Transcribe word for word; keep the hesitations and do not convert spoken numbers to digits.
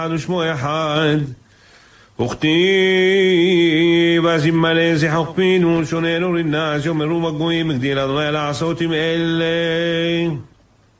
ושמו אחד. וכתיב אז ימלא זה חוקפינו שוננו רנס יאמרו בגויים הגדיל אדוני לעשות עם אלה